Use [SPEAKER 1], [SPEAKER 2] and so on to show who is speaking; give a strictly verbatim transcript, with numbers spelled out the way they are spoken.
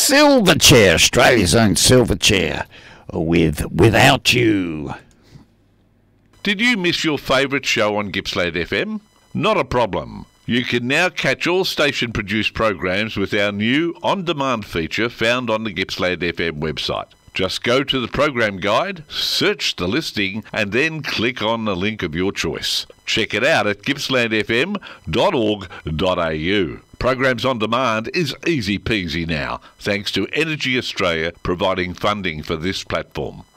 [SPEAKER 1] Silverchair, Australia's own Silverchair, with Without You.
[SPEAKER 2] Did you miss your favourite show on Gippsland F M? Not a problem. You can now catch all station-produced programs with our new on-demand feature found on the Gippsland F M website. Just go to the program guide, search the listing, and then click on the link of your choice. Check it out at gippsland f m dot org dot a u. Programs on demand is easy peasy now, thanks to Energy Australia providing funding for this platform.